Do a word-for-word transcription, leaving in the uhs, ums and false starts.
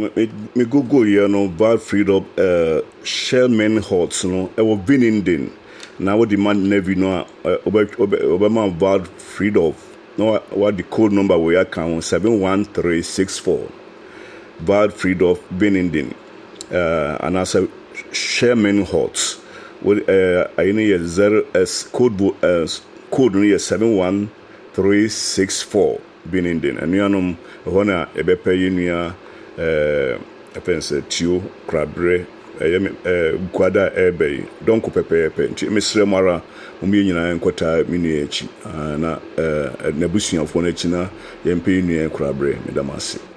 me me go go here no bad freed up uh Sherman Hot no e was Benindin na what the man navy no Obama bad freed up no what the code number we account seven one three six four bad freed up Benindin uh and as a Sherman Hot with uh I need zero s code uh code no seven one three six four Benindin and yanum hona e be pay nua eh apense tio krabre eh kwada ebe don ko pepepe nti mesre mara umi nyina enkota minu echi na eh na busuafo na echi na yempe nua krabre medamase.